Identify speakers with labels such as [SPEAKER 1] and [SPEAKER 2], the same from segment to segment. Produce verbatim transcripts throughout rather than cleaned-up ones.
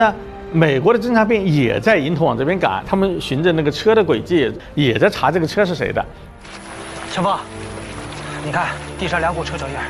[SPEAKER 1] 那美国的侦察兵也在迎头往这边赶，他们循着那个车的轨迹，也在查这个车是谁的。
[SPEAKER 2] 陈峰，你看地上两股车脚印，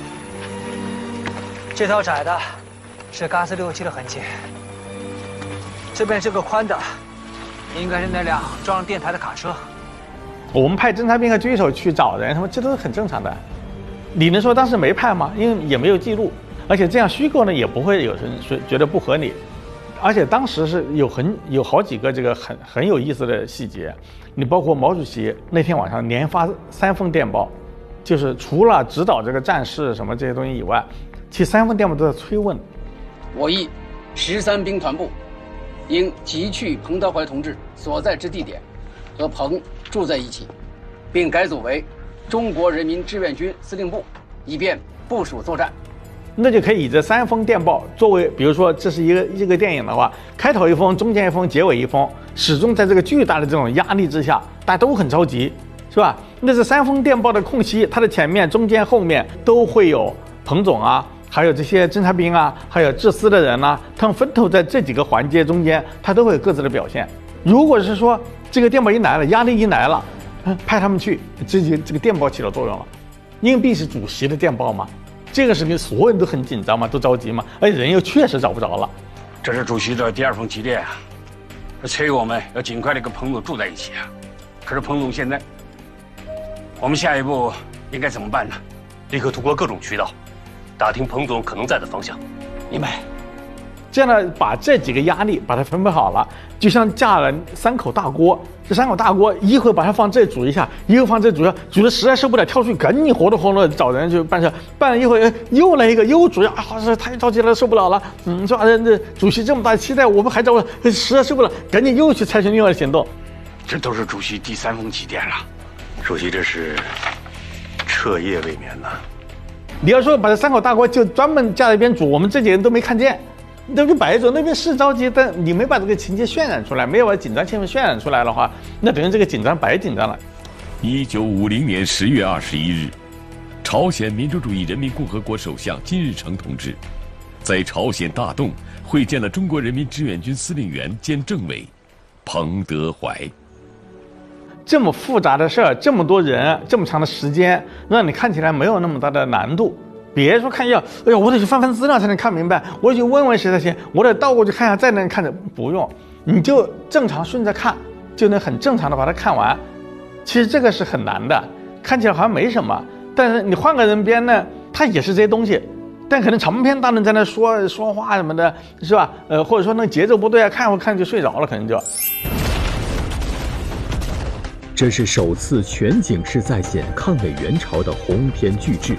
[SPEAKER 2] 这条窄的是嘎斯六七的痕迹，这边这个宽的应该是那辆装上电台的卡车。
[SPEAKER 1] 我们派侦察兵和狙手去找人，他们这都是很正常的。你能说当时没派吗？因为也没有记录，而且这样虚构呢，也不会有人说觉得不合理。而且当时是有很有好几个这个很很有意思的细节，你包括毛主席那天晚上连发三封电报，就是除了指导这个战事什么这些东西以外，其实三封电报都在催问。
[SPEAKER 3] 我议十三兵团部应急去彭德怀同志所在之地点，和彭住在一起，并改组为中国人民志愿军司令部，以便部署作战。
[SPEAKER 1] 那就可以以这三封电报作为，比如说这是一个一个电影的话，开头一封，中间一封，结尾一封，始终在这个巨大的这种压力之下，大家都很着急，是吧？那这三封电报的空隙，它的前面、中间、后面都会有彭总啊，还有这些侦察兵啊，还有治司的人啊，他们分头在这几个环节中间，他都会有各自的表现。如果是说这个电报一来了，压力一来了，派他们去，这就这个电报起到作用了。硬币是主席的电报嘛，这个事情所有人都很紧张嘛，都着急嘛，而且人又确实找不着了。
[SPEAKER 4] 这是主席的第二封急电啊，催我们要尽快的跟彭总住在一起啊。可是彭总现在，我们下一步应该怎么办呢？
[SPEAKER 5] 立刻通过各种渠道，打听彭总可能在的方向。
[SPEAKER 4] 明白。
[SPEAKER 1] 这样呢，把这几个压力把它分配好了，就像架了三口大锅。这三口大锅一会儿把它放这煮一下，一会儿放这煮一下，煮的实在受不了，跳出去赶紧活动活动找人去办事。办了一会儿又来一个又煮呀，啊，这太着急了，受不了了。嗯，说啊，这主席这么大期待，我们还找实在受不了，赶紧又去采取另外的行动。
[SPEAKER 4] 这都是主席第三封急电了。
[SPEAKER 5] 主席这是彻夜未眠呐。
[SPEAKER 1] 你要说把这三口大锅就专门架在一边煮，我们这几个人都没看见。那就白走，那边是着急，但你没把这个情节渲染出来，没有把紧张气氛渲染出来的话，那等于这个紧张白紧张了。
[SPEAKER 6] 一九五零年十月二十一日，朝鲜民主主义人民共和国首相金日成同志在朝鲜大洞会见了中国人民志愿军司令员兼政委彭德怀。
[SPEAKER 1] 这么复杂的事儿，这么多人，这么长的时间，让你看起来没有那么大的难度。别说看一下，哎呀，我得去翻翻资料才能看明白，我得去问问谁才行，我得倒过去看一下再能看着，不用，你就正常顺着看，就能很正常的把它看完。其实这个是很难的，看起来好像没什么，但是你换个人编呢，它也是这些东西，但可能长篇大论在那说说话什么的，是吧？呃，或者说那节奏不对啊，看会看就睡着了，可能就。
[SPEAKER 7] 这是首次全景式再现抗美援朝的鸿篇巨制。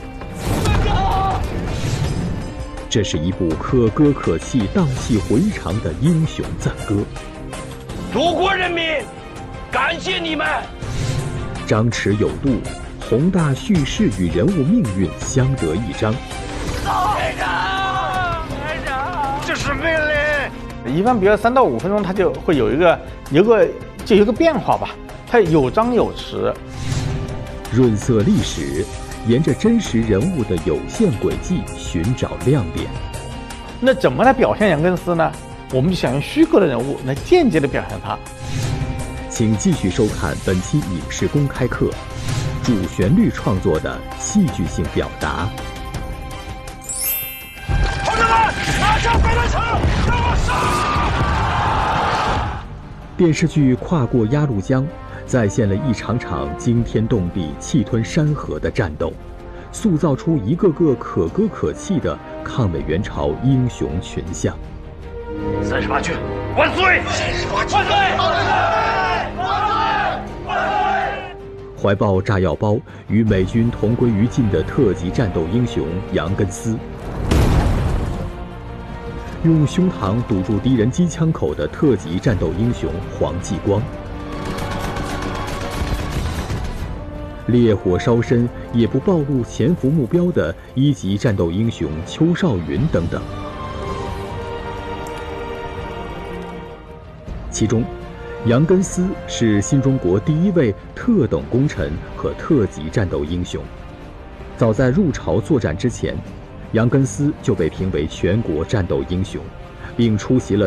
[SPEAKER 7] 这是一部可歌可泣、荡气回肠的英雄赞歌。
[SPEAKER 5] 祖国人民，感谢你们！
[SPEAKER 7] 张弛有度，宏大叙事与人物命运相得益彰。
[SPEAKER 5] 连长，连长，这是命令。
[SPEAKER 1] 一般比如三到五分钟，它就会有一个有个就有一个变化吧，它有张有弛，
[SPEAKER 7] 润色历史。沿着真实人物的有限轨迹寻找亮点。
[SPEAKER 1] 那怎么来表现杨根思呢？我们就想用虚构的人物来间接的表现他。
[SPEAKER 7] 请继续收看本期影视公开课，主旋律创作的戏剧性表达。
[SPEAKER 5] 同志们，拿下飞弹城，让我上！
[SPEAKER 7] 电视剧《跨过鸭绿江》再现了一场场惊天动地、气吞山河的战斗，塑造出一个个可歌可泣的抗美援朝英雄群像。
[SPEAKER 5] 三十八军万岁！三十八军万岁！万岁！万岁！
[SPEAKER 7] 怀抱炸药包与美军同归于尽的特级战斗英雄杨根思，用胸膛堵住敌人机枪口的特级战斗英雄黄继光。烈火烧身也不暴露潜伏目标的一级战斗英雄邱少云等等。其中，杨根思是新中国第一位特等功臣和特级战斗英雄。早在入朝作战之前，杨根思就被评为全国战斗英雄，并出席了